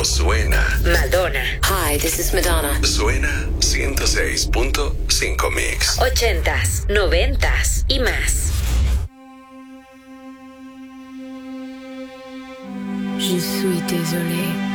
Esto suena. Madonna. Hi, this is Madonna. Suena 106.5 Mix. 80s, 90s y más. Je suis désolée.